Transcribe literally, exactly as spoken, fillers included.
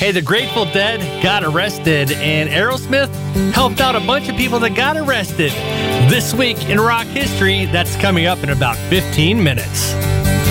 Hey, the Grateful Dead got arrested, and Aerosmith helped out a bunch of people that got arrested. This week in rock history, that's coming up in about fifteen minutes.